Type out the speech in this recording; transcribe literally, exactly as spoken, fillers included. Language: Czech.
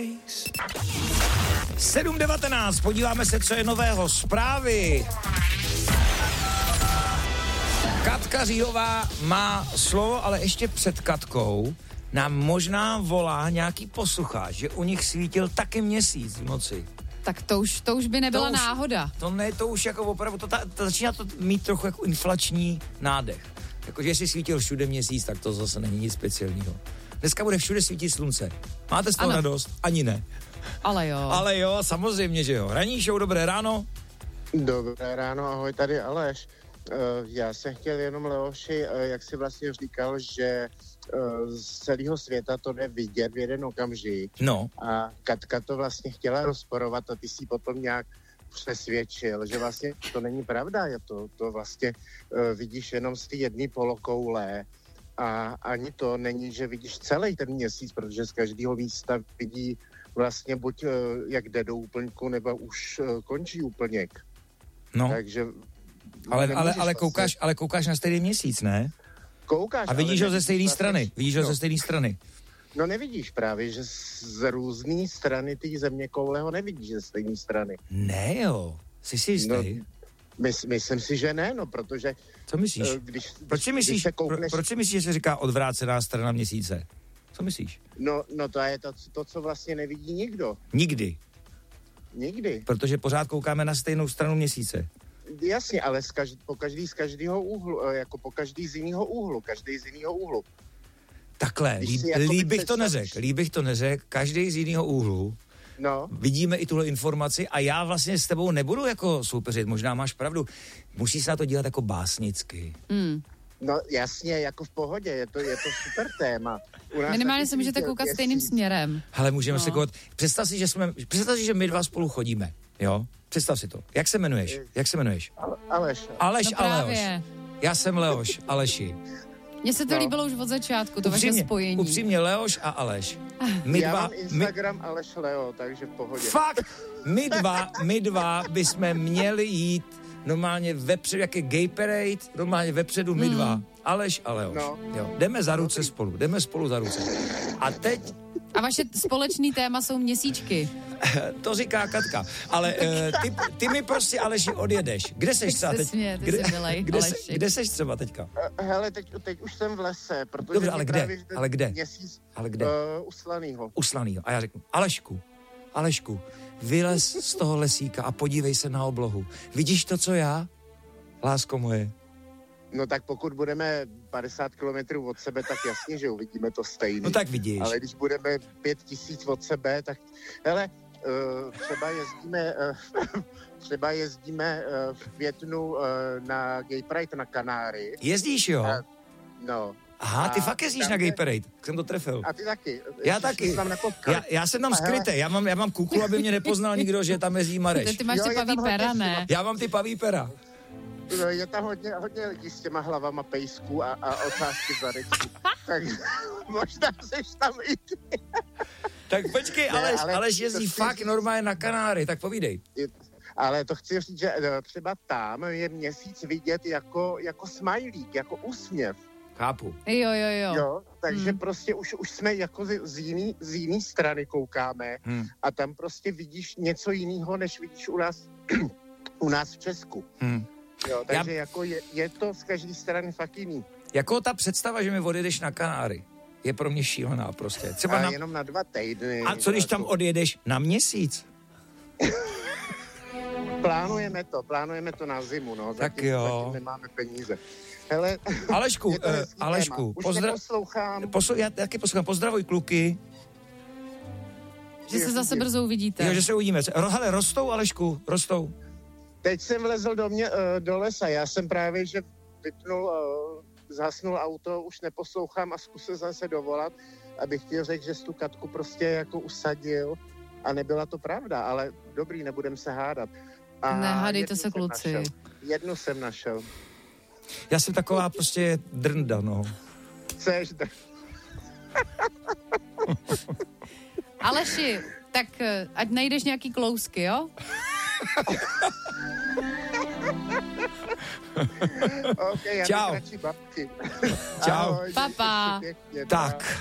sedm devatenáct, podíváme se, co je nového. Zprávy. Katka Říhová má slovo, ale ještě před Katkou nám možná volá nějaký posluchač, že u nich svítil taky měsíc v noci. Tak to už, to už by nebyla to už, náhoda. To ne, to už jako opravdu, to, ta, to začíná to mít trochu jako inflační nádech. Jakože jestli svítil všude měsíc, tak to zase není nic speciálního. Dneska bude všude svítit slunce. Máte z toho radost? Ani ne. Ale jo. Ale jo, samozřejmě, že jo. Ranní show, dobré ráno. Dobré ráno, ahoj, tady Aleš. Uh, já jsem chtěl jenom, Leoši, uh, jak jsi vlastně říkal, že uh, z celého světa to jde vidět v jeden okamžik. No. A Katka to vlastně chtěla rozporovat a ty si potom nějak přesvědčil, že vlastně to není pravda, je to, to vlastně uh, vidíš jenom z té jedné polokoule a ani to není, že vidíš celý ten měsíc, protože z každého místa vidí vlastně buď uh, jak jde do úplňku, nebo už uh, končí úplněk. No. Takže ale, ale, ale, koukáš, ale koukáš na stejný měsíc, ne? Koukáš. A vidíš ho ze stejné vlastně, strany. Vidíš ho no. ze stejné strany. No nevidíš právě, že z různé strany té země koule ho nevidíš ze stejné strany. Ne jo, jsi si jistý? No, mys, myslím si, že ne, no, protože... Co myslíš? Když, proč si myslíš, když koukneš... pro, proč si myslíš, že se říká odvrácená strana měsíce? Co myslíš? No, no to je to, to, co vlastně nevidí nikdo. Nikdy. Nikdy. Protože pořád koukáme na stejnou stranu měsíce. Jasně, ale z každý, po každý z každého úhlu, jako po každý z jiného úhlu, každý z jiného úhlu. Takhle, líb, jako líb bych to neřekl, líb bych to neřekl, každý z jiného úhlu. No. Vidíme i tuhle informaci a já vlastně s tebou nebudu jako soupeřit, možná máš pravdu. Musíš se na to dělat jako básnicky. Mm. No jasně, jako v pohodě, je to, je to super téma. Minimálně se můžete koukat měsíc. Stejným směrem. Hele, můžeme no. se koukat. Představ si, že jsme, představ si, že my dva spolu chodíme, jo? Představ si to. Jak se jmenuješ? Jak se jmenuješ? Ale, Aleš. Aleš no a Leoš. Já jsem Leoš, Aleši. Mně se to no. líbilo už od začátku, to upřímně, vaše spojení. Upřímně Leoš a Aleš. My Já dva, mám Instagram my... Aleš Leo, takže v pohodě. Fakt! My dva, my dva bychom měli jít normálně vepředu, jak je gay parade, normálně vepředu my mm. dva. Aleš a Leoš. No. Jo. Jdeme za ruce spolu, jdeme spolu za ruce. A teď... A vaše společný téma jsou měsíčky. To říká Katka. Ale uh, ty, ty mi prostě, Aleši, odjedeš. Kde seš třeba teď? Smě, ty kde, milej, kde, se, kde seš třeba teďka? Uh, hele, teď, teď už jsem v lese, protože... Dobře, ale kde? Ale kde? Měsíc, ale kde? Uh, u Slanýho. U Slanýho. A já řeknu, Alešku, Alešku, vylez z toho lesíka a podívej se na oblohu. Vidíš to, co já? Lásko moje. No tak pokud budeme padesát kilometrů od sebe, tak jasně, že uvidíme to stejný. No tak vidíš. Ale když budeme pět tisíc od sebe, tak hele, uh, třeba jezdíme, uh, třeba jezdíme uh, v květnu uh, na Gay Pride na Kanáry. Jezdíš, jo? A, no. Aha, ty fakt jezdíš na Gay Parade, jsem to trefil. A ty taky. Já taky. Já, já jsem tam skrytej, já mám, já mám kuklu, aby mě nepoznal nikdo, že tam jezdí Mareš. Ty, ty máš jo, ty paví pera, ne? Já mám ty paví pera. No, je tam hodně, hodně lidí s těma hlavama pejsků a, a ocásky zadečku. Tak možná seš tam i ty. Tak počkej, ne, Aleš, ale Aleš jezdí fakt říct, normálně na Kanáry, tak povídej. Ale to chci říct, že třeba tam je měsíc vidět jako, jako smajlík, jako úsměv. Chápu. Jo, jo, jo. jo takže hmm. prostě už, už jsme jako z, z, jiný, z jiný strany koukáme hmm. a tam prostě vidíš něco jiného, než vidíš u nás, u nás v Česku. Hmm. Jo, takže Já... jako je, je to z každé strany fakt jiný. Jako ta představa, že mi odjedeš na Kanáry, je pro mě šílená prostě. Třeba a na... jenom na dva týdny. A co když tam odjedeš na měsíc? plánujeme to, plánujeme to na zimu, no. Tak zatím, jo. Zatím nemáme peníze. Hele, Alešku, uh, Alešku, pozdra... poslouchám. Poslu... Já taky poslouchám, pozdravuj kluky. Že se zase brzo uvidíte. Jo, že se uvidíme. Hele, rostou, Alešku, rostou. Teď jsem vlezl do, mě, uh, do lesa, já jsem právě, že vypnul, uh, zhasnul auto, už neposlouchám a zkusil zase dovolat, abych chtěl řekl, že jsi tu Katku prostě jako usadil a nebyla to pravda, ale dobrý, nebudem se hádat. A nehádejte se, kluci. Našel. Jednu jsem našel. Já jsem taková prostě drnda, no. Chceš drnda. Aleši, tak ať najdeš nějaký klousky, jo? Okay, já čau. Čau. Čau. Papa. Tak.